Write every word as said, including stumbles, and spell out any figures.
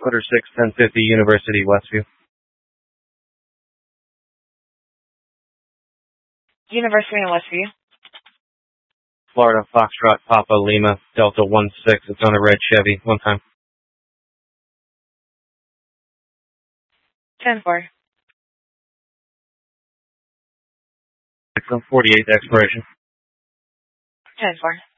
Quarter six, ten fifty, University, Westview. University in Westview. Florida, Foxtrot, Papa, Lima, Delta one six. It's on a red Chevy. One time. ten four. forty-eight expiration. ten four.